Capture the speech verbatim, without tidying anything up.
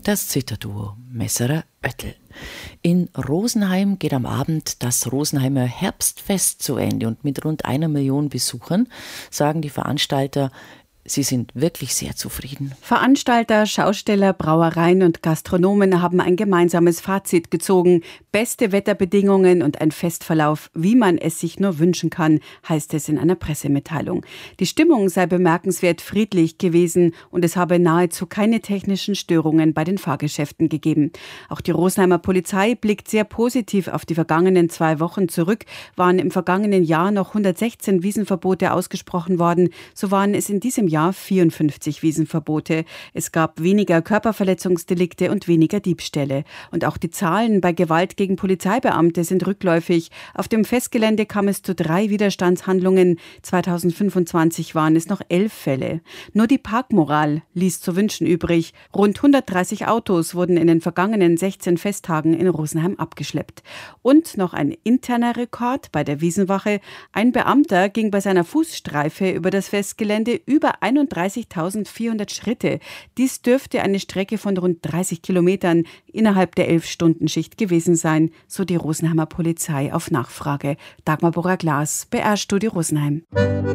Das Zitherduo Messerer-Oettel. In Rosenheim geht am Abend das Rosenheimer Herbstfest zu Ende und mit rund einer Million Besuchern sagen die Veranstalter, sie sind wirklich sehr zufrieden. Veranstalter, Schausteller, Brauereien und Gastronomen haben ein gemeinsames Fazit gezogen. Beste Wetterbedingungen und ein Festverlauf, wie man es sich nur wünschen kann, heißt es in einer Pressemitteilung. Die Stimmung sei bemerkenswert friedlich gewesen und es habe nahezu keine technischen Störungen bei den Fahrgeschäften gegeben. Auch die Rosenheimer Polizei blickt sehr positiv auf die vergangenen zwei Wochen zurück. Waren im vergangenen Jahr noch hundertsechzehn Wiesenverbote ausgesprochen worden, so waren es in diesem Jahr vierundfünfzig Wiesenverbote. Es gab weniger Körperverletzungsdelikte und weniger Diebstähle. Und auch die Zahlen bei Gewalt gegen Polizeibeamte sind rückläufig. Auf dem Festgelände kam es zu drei Widerstandshandlungen. zweitausendfünfundzwanzig waren es noch elf Fälle. Nur die Parkmoral ließ zu wünschen übrig. Rund hundertdreißig Autos wurden in den vergangenen sechzehn Festtagen in Rosenheim abgeschleppt. Und noch ein interner Rekord bei der Wiesenwache. Ein Beamter ging bei seiner Fußstreife über das Festgelände über einunddreißigtausendvierhundert Schritte. Dies dürfte eine Strecke von rund dreißig Kilometern innerhalb der elf-Stunden-Schicht gewesen sein, so die Rosenheimer Polizei auf Nachfrage. Dagmar Borger-Glas, B R-Studio Rosenheim.